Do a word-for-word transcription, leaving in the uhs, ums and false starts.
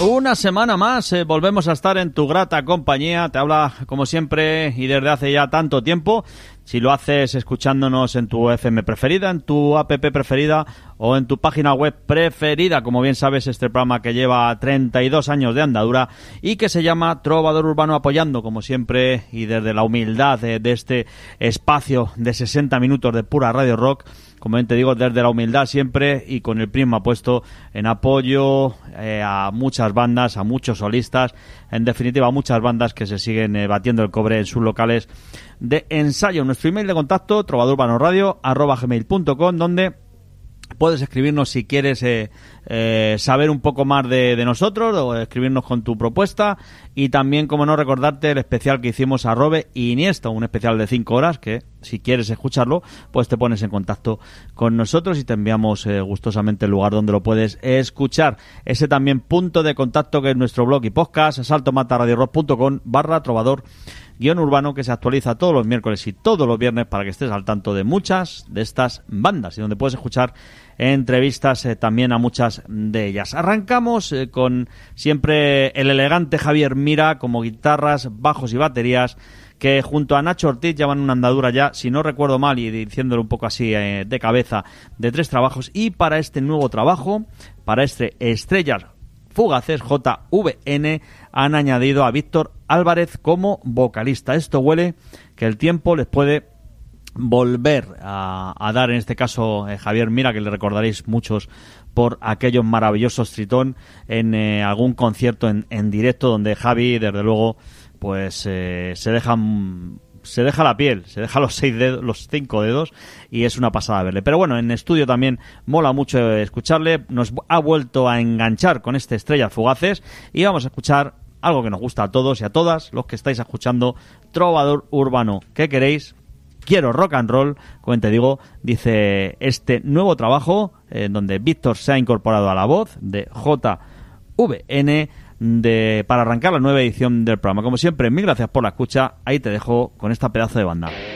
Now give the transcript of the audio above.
Una semana más, eh, volvemos a estar en tu grata compañía. Te habla, como siempre, y desde hace ya tanto tiempo. Si lo haces escuchándonos en tu F M preferida, en tu app preferida o en tu página web preferida. Como bien sabes, este programa que lleva treinta y dos años de andadura y que se llama Trovador Urbano, apoyando, como siempre, y desde la humildad de, de este espacio de sesenta minutos de pura radio rock. Como bien te digo, desde la humildad siempre y con el prisma puesto en apoyo eh, a muchas bandas, a muchos solistas, en definitiva a muchas bandas que se siguen eh, batiendo el cobre en sus locales de ensayo. Nuestro email de contacto, trovadorurbanorradio arroba gmail punto com, donde puedes escribirnos si quieres eh, eh, saber un poco más de, de nosotros, o escribirnos con tu propuesta, y también, como no, recordarte el especial que hicimos a Robe Iniesta, un especial de cinco horas que, si quieres escucharlo, pues te pones en contacto con nosotros y te enviamos eh, gustosamente el lugar donde lo puedes escuchar. Ese también punto de contacto que es nuestro blog y podcast, saltomataradiorock punto com barra trovador guión urbano, que se actualiza todos los miércoles y todos los viernes para que estés al tanto de muchas de estas bandas y donde puedes escuchar entrevistas eh, también a muchas de ellas. Arrancamos eh, con siempre el elegante Javier Mira como guitarras, bajos y baterías, que junto a Nacho Ortiz llevan una andadura ya, si no recuerdo mal y diciéndolo un poco así eh, de cabeza, de tres trabajos. Y para este nuevo trabajo, para este Estrellas Fugaces J V N, han añadido a Víctor Álvarez como vocalista. Esto huele que el tiempo les puede volver a, a dar, en este caso eh, Javier Mira, que le recordaréis muchos por aquellos maravillosos Tritón en eh, algún concierto en, en directo, donde Javi, desde luego, pues eh, se deja se deja la piel, se deja los seis dedos, los cinco dedos, y es una pasada verle. Pero bueno, en estudio también mola mucho escucharle. Nos ha vuelto a enganchar con este Estrellas Fugaces y vamos a escuchar algo que nos gusta a todos y a todas los que estáis escuchando Trovador Urbano. ¿Qué queréis? Quiero rock and roll, como te digo, dice este nuevo trabajo en eh, donde Víctor se ha incorporado a la voz de J V N de, para arrancar la nueva edición del programa. Como siempre, mil gracias por la escucha. Ahí te dejo con esta pedazo de banda.